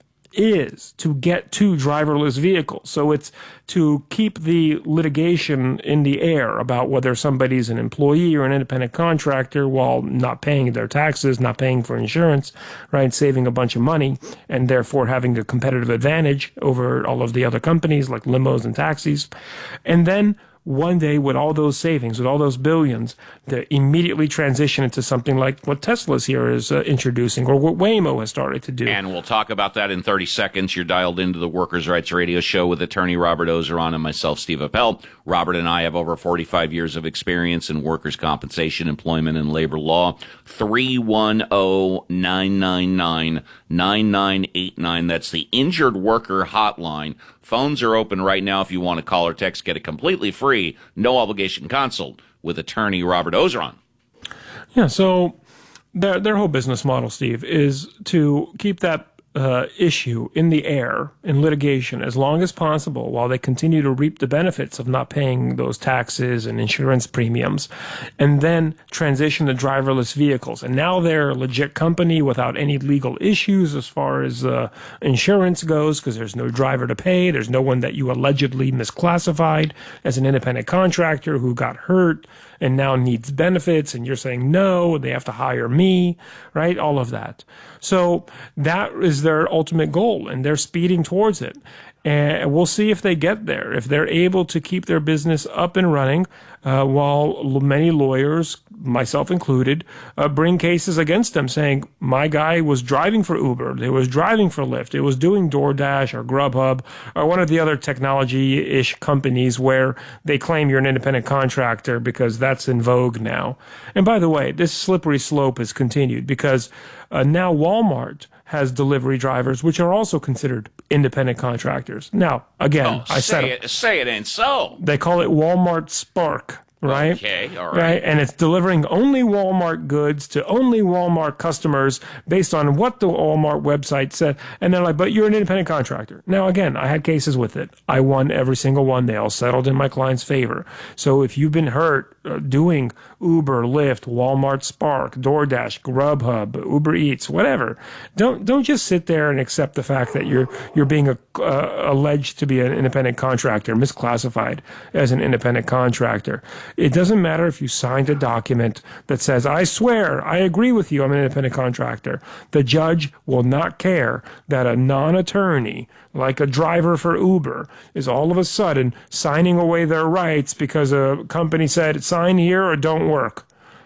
is to get to driverless vehicles. So it's to keep the litigation in the air about whether somebody's an employee or an independent contractor while not paying their taxes, not paying for insurance, right, saving a bunch of money, and therefore having a competitive advantage over all of the other companies like limos and taxis. And then one day, with all those savings, with all those billions, they immediately transition into something like what Tesla's here is uh, introducing, or what Waymo has started to do. And we'll talk about that in thirty seconds. You're dialed into the Workers' Rights Radio Show with attorney Robert Ozeron and myself, Steve Appel. Robert and I have over forty-five years of experience in workers' compensation, employment, and labor law. three one zero, nine nine nine, nine nine eight nine. That's the Injured Worker Hotline. Phones are open right now if you want to call or text. Get a completely free, no obligation consult with attorney Robert Ozeron. Yeah, so their their whole business model, Steve, is to keep that uh, issue in the air in litigation as long as possible while they continue to reap the benefits of not paying those taxes and insurance premiums, and then transition to driverless vehicles. And now they're a legit company without any legal issues as far as uh, insurance goes, because there's no driver to pay. There's no one that you allegedly misclassified as an independent contractor who got hurt and now needs benefits, and you're saying, no, they have to hire me, right? All of that. So that is their ultimate goal, and they're speeding towards it. And we'll see if they get there, if they're able to keep their business up and running uh, while many lawyers, myself included, uh, bring cases against them saying, my guy was driving for Uber, they was driving for Lyft, it was doing DoorDash or Grubhub or one of the other technology-ish companies where they claim you're an independent contractor because that's in vogue now. And by the way, this slippery slope has continued because uh, now Walmart has delivery drivers, which are also considered independent contractors. Now, again, oh, I said say it, say it ain't so. They call it Walmart Spark, right? Okay, all right. Right, and it's delivering only Walmart goods to only Walmart customers based on what the Walmart website said. And they're like, but you're an independent contractor. Now, again, I had cases with it. I won every single one. They all settled in my client's favor. So if you've been hurt uh, doing Uber, Lyft, Walmart Spark, DoorDash, Grubhub, Uber Eats, whatever, don't don't just sit there and accept the fact that you're you're being a, uh, alleged to be an independent contractor, misclassified as an independent contractor. It doesn't matter if you signed a document that says, I swear, I agree with you, I'm an independent contractor. The judge will not care that a non-attorney, like a driver for Uber, is all of a sudden signing away their rights because a company said, sign here or don't work.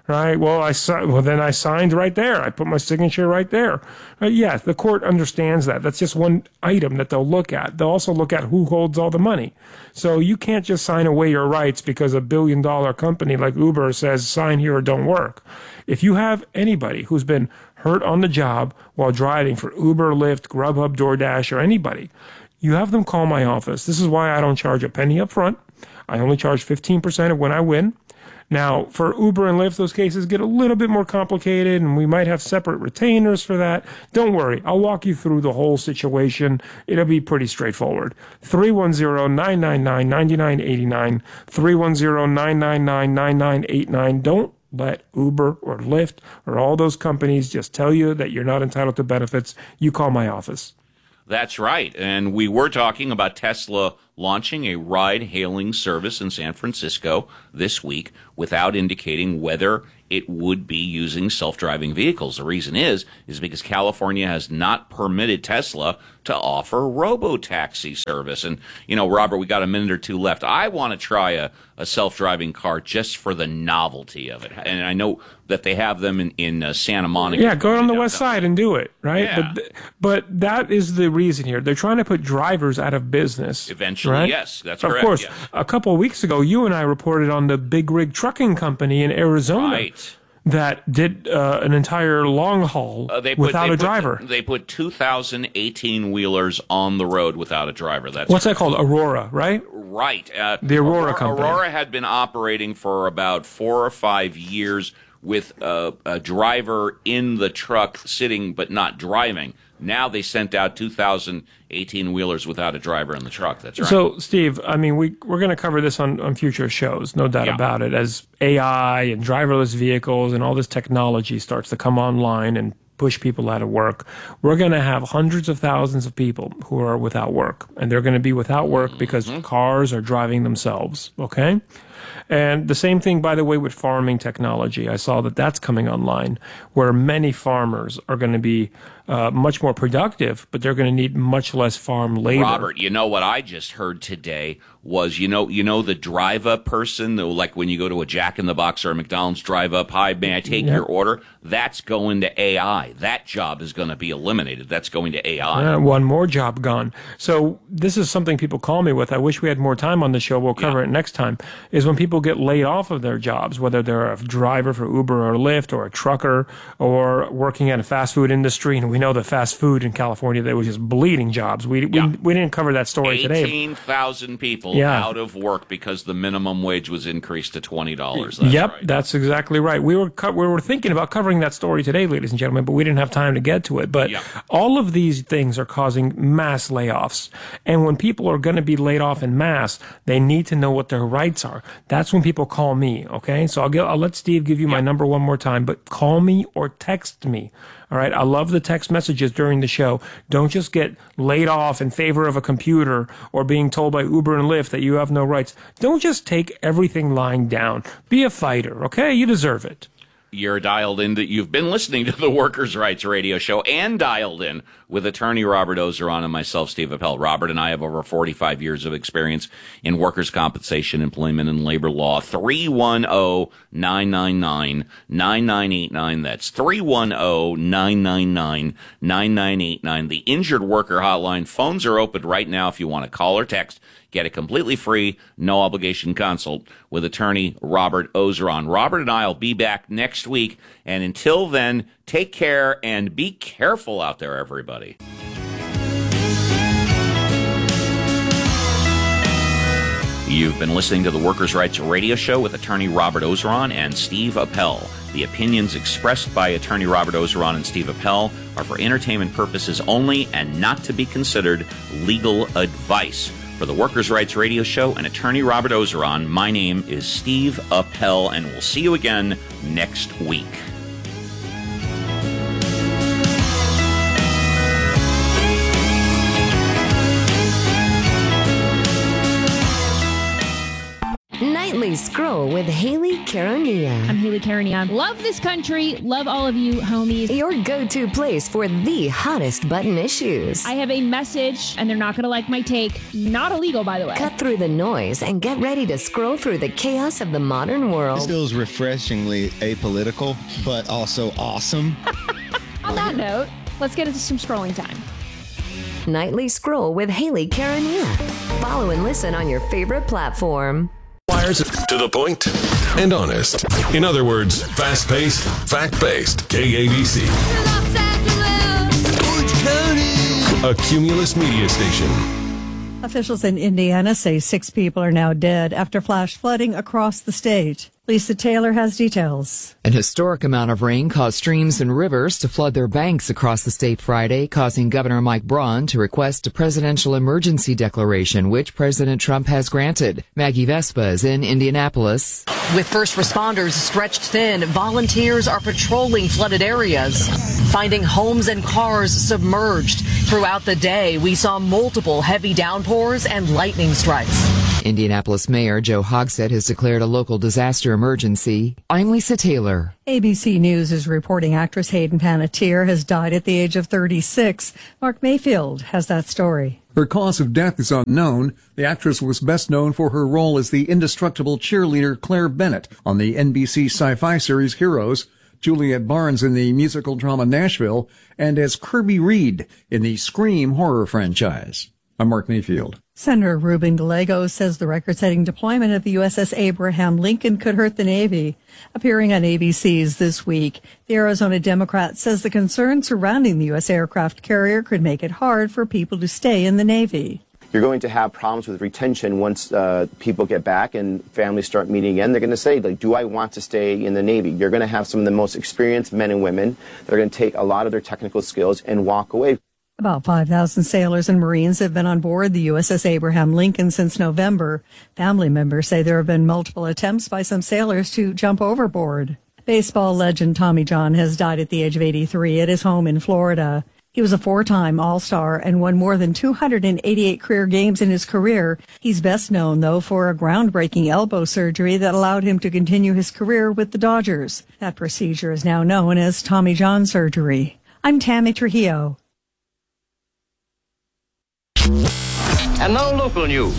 right? Well, I si- well then I signed right there. I put my signature right there. Uh, yes, the court understands that. That's just one item that they'll look at. They'll also look at who holds all the money. So you can't just sign away your rights because a billion dollar company like Uber says sign here or don't work. If you have anybody who's been hurt on the job while driving for Uber, Lyft, Grubhub, DoorDash, or anybody, you have them call my office. This is why I don't charge a penny up front. I only charge fifteen percent of when I win. Now, for Uber and Lyft, those cases get a little bit more complicated, and we might have separate retainers for that. Don't worry. I'll walk you through the whole situation. It'll be pretty straightforward. three one zero, nine nine nine, nine nine eight nine, three one zero, nine nine nine, nine nine eight nine. Don't let Uber or Lyft or all those companies just tell you that you're not entitled to benefits. You call my office. That's right. And we were talking about Tesla launching a ride-hailing service in San Francisco this week without indicating whether it would be using self-driving vehicles. The reason is, is because California has not permitted Tesla to offer robo-taxi service. And, you know, Robert, we got a minute or two left. I want to try a, a self-driving car just for the novelty of it. And I know that they have them in, in uh, Santa Monica. Yeah, go on the west side and do it, right? Yeah. But, but that is the reason here. They're trying to put drivers out of business. Eventually, right? yes, that's of correct. Of course. Yes. A couple of weeks ago, you and I reported on the Big Rig Trucking Company in Arizona. Right. That did uh, an entire long haul uh, they put, without they a driver. Put, they put two thousand eighteen-wheelers on the road without a driver. That's What's that called? Aurora, right? Right. Uh, the Aurora, Aurora Company. Aurora had been operating for about four or five years with a, a driver in the truck sitting but not driving. Now they sent out two thousand eighteen-wheelers without a driver in the truck. That's right. So, Steve, I mean, we, we're going to cover this on, on future shows, no doubt yeah. about it, as A I and driverless vehicles and all this technology starts to come online and push people out of work. We're going to have hundreds of thousands of people who are without work, and they're going to be without work mm-hmm. because cars are driving themselves, okay? And the same thing, by the way, with farming technology. I saw that that's coming online, where many farmers are going to be uh, much more productive, but they're going to need much less farm labor. Robert, you know what I just heard today was, you know, you know the drive-up person, the, like when you go to a Jack in the Box or a McDonald's drive-up, hi, may I take yep. your order? That's going to A I. That job is going to be eliminated. That's going to A I. Yeah, one more job gone. So this is something people call me with. I wish we had more time on the show. We'll cover yeah. it next time. Is when people get laid off of their jobs, whether they're a driver for Uber or Lyft or a trucker or working at a fast food industry. And we know the fast food in California, they were just bleeding jobs. We yeah. we, we didn't cover that story today. eighteen thousand people yeah. out of work because the minimum wage was increased to twenty dollars. That's yep, right. that's exactly right. We were co- we were thinking about covering that story today, ladies and gentlemen, but we didn't have time to get to it. But yep. all of these things are causing mass layoffs. And when people are going to be laid off in mass, they need to know what their rights are. That's when people call me, okay? So I'll, get, I'll let Steve give you my yep. number one more time, but call me or text me. All right. I love the text messages during the show. Don't just get laid off in favor of a computer or being told by Uber and Lyft that you have no rights. Don't just take everything lying down. Be a fighter. Okay. You deserve it. You're dialed in. To, you've been listening to the Workers' Rights Radio Show and dialed in with attorney Robert Ozeron and myself, Steve Appel. Robert and I have over forty-five years of experience in workers' compensation, employment, and labor law. three one zero, nine nine nine, nine nine eight nine. That's three one zero, nine nine nine, nine nine eight nine. The Injured Worker Hotline. Phones are open right now if you want to call or text. Get a completely free, no obligation consult with attorney Robert Ozeron. Robert and I will be back next week. And until then, take care and be careful out there, everybody. You've been listening to the Workers' Rights Radio Show with attorney Robert Ozeron and Steve Appel. The opinions expressed by attorney Robert Ozeron and Steve Appel are for entertainment purposes only and not to be considered legal advice. For the Workers' Rights Radio Show and attorney Robert Ozeron, my name is Steve Appel, and we'll see you again next week. Night Nightly Scroll with Haley Karania. I'm Haley Karania. Love this country. Love all of you, homies. Your go-to place for the hottest button issues. I have a message, and they're not going to like my take. Not illegal, by the way. Cut through the noise and get ready to scroll through the chaos of the modern world. This feels refreshingly apolitical, but also awesome. On that note, let's get into some scrolling time. Nightly Scroll with Haley Karania. Follow and listen on your favorite platform. Wires to the point and honest. In other words, fast-paced, fact-based. K A B C. A Cumulus media station. Officials in Indiana say six people are now dead after flash flooding across the state. Lisa Taylor has details. An historic amount of rain caused streams and rivers to flood their banks across the state Friday, causing Governor Mike Braun to request a presidential emergency declaration, which President Trump has granted. Maggie Vespa is in Indianapolis. With first responders stretched thin, volunteers are patrolling flooded areas, finding homes and cars submerged. Throughout the day, we saw multiple heavy downpours and lightning strikes. Indianapolis Mayor Joe Hogsett has declared a local disaster emergency. I'm Lisa Taylor. A B C News is reporting actress Hayden Panettiere has died at the age of thirty-six. Mark Mayfield has that story. Her cause of death is unknown. The actress was best known for her role as the indestructible cheerleader Claire Bennett on the N B C sci-fi series Heroes, Juliet Barnes in the musical drama Nashville, and as Kirby Reed in the Scream horror franchise. I'm Mark Mayfield. Senator Ruben Gallego says the record-setting deployment of the U S S Abraham Lincoln could hurt the Navy. Appearing on A B C's This Week, the Arizona Democrat says the concern surrounding the U S aircraft carrier could make it hard for people to stay in the Navy. You're going to have problems with retention once uh, people get back and families start meeting again. They're going to say, like, do I want to stay in the Navy? You're going to have some of the most experienced men and women that are going to take a lot of their technical skills and walk away. About five thousand sailors and Marines have been on board the U S S Abraham Lincoln since November. Family members say there have been multiple attempts by some sailors to jump overboard. Baseball legend Tommy John has died at the age of eighty-three at his home in Florida. He was a four-time All-Star and won more than two hundred eighty-eight career games in his career. He's best known, though, for a groundbreaking elbow surgery that allowed him to continue his career with the Dodgers. That procedure is now known as Tommy John surgery. I'm Tammy Trujillo. And now local news.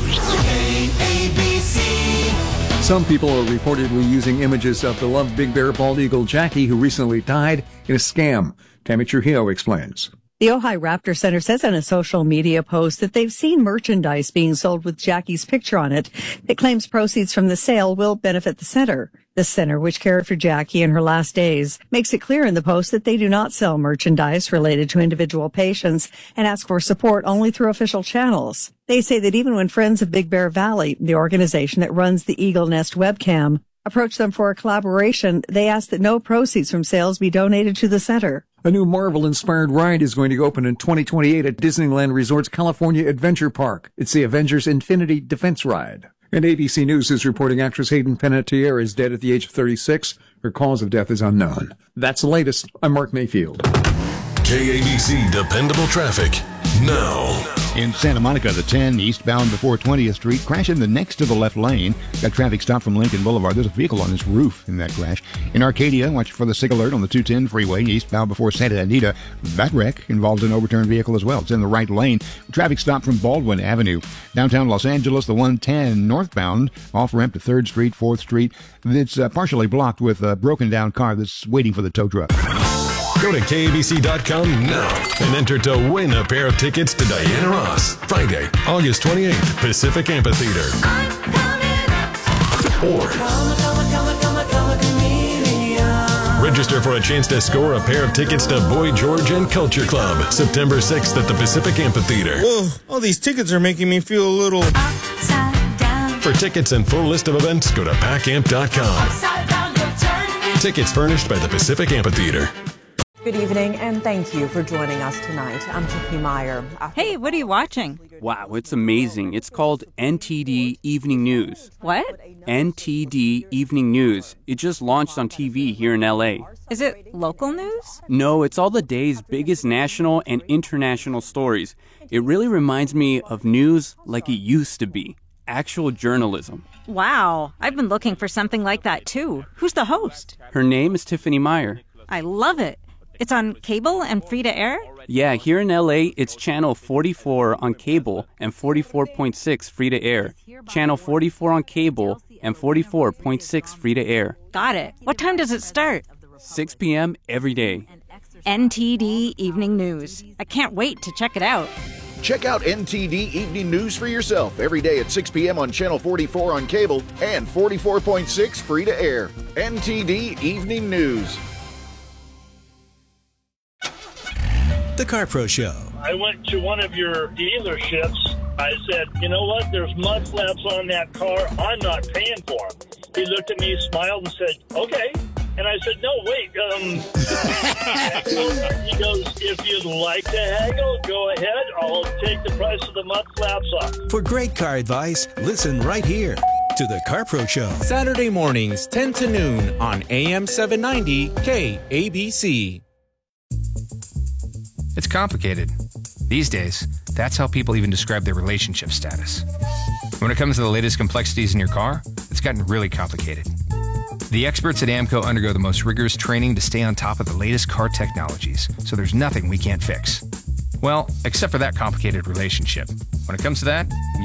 Some people are reportedly using images of beloved Big Bear bald eagle Jackie, who recently died, in a scam. Tammy Trujillo explains. The Ojai Raptor Center says in a social media post that they've seen merchandise being sold with Jackie's picture on it that claims proceeds from the sale will benefit the center. The center, which cared for Jackie in her last days, makes it clear in the post that they do not sell merchandise related to individual patients and ask for support only through official channels. They say that even when Friends of Big Bear Valley, the organization that runs the Eagle Nest webcam, approached them for a collaboration, they ask that no proceeds from sales be donated to the center. A new Marvel-inspired ride is going to open in twenty twenty-eight at Disneyland Resort's California Adventure Park. It's the Avengers Infinity Defense Ride. And A B C News is reporting actress Hayden Panettiere is dead at the age of thirty-six. Her cause of death is unknown. That's the latest. I'm Mark Mayfield. K A B C Dependable Traffic now. In Santa Monica, the ten eastbound before twentieth Street, crash in the next to the left lane. Got traffic stopped from Lincoln Boulevard. There's a vehicle on its roof in that crash. In Arcadia, watch for the SIG alert on the two ten freeway, eastbound before Santa Anita. That wreck involves an overturned vehicle as well. It's in the right lane. Traffic stopped from Baldwin Avenue. Downtown Los Angeles, the one ten northbound, off-ramp to third Street, fourth Street. It's uh, partially blocked with a broken down car that's waiting for the tow truck. Go to K A B C dot com now and enter to win a pair of tickets to Diana Ross, Friday, August twenty-eighth, Pacific Amphitheater. Or register for a chance to score a pair of tickets to Boy George and Culture Club, September sixth at the Pacific Amphitheater. Whoa, all these tickets are making me feel a little... For tickets and full list of events, go to pack amp dot com. Tickets furnished by the Pacific Amphitheater. Good evening, and thank you for joining us tonight. I'm Tiffany Meyer. Hey, what are you watching? Wow, it's amazing. It's called N T D Evening News. What? N T D Evening News. It just launched on T V here in L A. Is it local news? No, it's all the day's biggest national and international stories. It really reminds me of news like it used to be. actual journalism. Wow, I've been looking for something like that too. Who's the host? Her name is Tiffany Meyer. I love it. It's on cable and free to air? Yeah, here in L A, it's channel forty-four on cable and forty-four point six free to air. Channel forty-four on cable and forty-four point six free to air. Got it. What time does it start? six p.m. every day. N T D Evening News. I can't wait to check it out. Check out N T D Evening News for yourself every day at six p.m. on Channel forty-four on cable and forty-four point six free to air. N T D Evening News. The CarPro Show. I went to one of your dealerships. I said, you know what? There's mud flaps on that car. I'm not paying for them. He looked at me, smiled, and said, okay. And I said, no, wait. Um, he goes, if you'd like to haggle, go ahead. I'll take the price of the mud flaps off. For great car advice, listen right here to The CarPro Show. Saturday mornings, ten to noon on A M seven ninety K A B C. It's complicated. These days, that's how people even describe their relationship status. When it comes to the latest complexities in your car, it's gotten really complicated. The experts at AAMCO undergo the most rigorous training to stay on top of the latest car technologies, so there's nothing we can't fix. Well, except for that complicated relationship. When it comes to that,